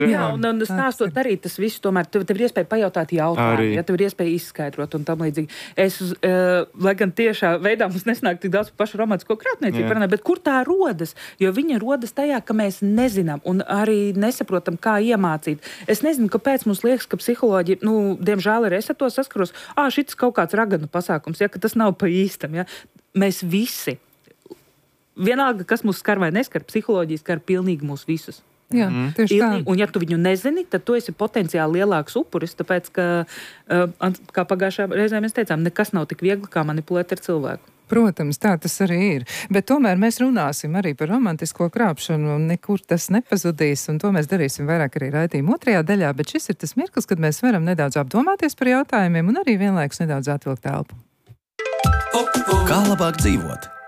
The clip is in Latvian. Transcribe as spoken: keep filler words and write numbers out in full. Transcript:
Jā, un, un stāstot arī tas viss, tomēr tev, tev ir iespēja pajautāt jautājumu, ja tev ir iespēja izskaidrot un tam līdzīgi. Es, uh, lai gan tiešā veidā mums nesnāk tik daudz pašu romantisko krāpniecību parunāt, bet kur tā rodas? Jo viņa rodas tajā, ka mēs nezinām un arī nesaprotam, kā iemācīt. Es nezinu, kāpēc mums liekas, ka psiholoģi, nu, diemžēl arī es ar to saskaros, ā, šits kaut kāds raganu pasākums, ja, ka tas nav pa īstam, ja. Mēs visi, vienalga, kas mūs skar vai neskar, psiholoģijas skar pilnīgi mūs visus. Jā, tieši tā. Un ja tu viņu nezini, tad tu esi potenciāli lielāks upuris, tāpēc, ka, kā pagājušā reizē mēs teicām, nekas nav tik viegli, kā manipulēt ar cilvēku. Protams, tā tas arī ir. Bet tomēr mēs runāsim arī par romantisko krāpšanu, un nekur tas nepazudīs, un to mēs darīsim vairāk arī raidījuma otrajā daļā, bet šis ir tas mirklis, kad mēs varam nedaudz apdomāties par jautājumiem un arī vienlaikus nedaudz atvilkt elpu. Kā labāk dzīvot?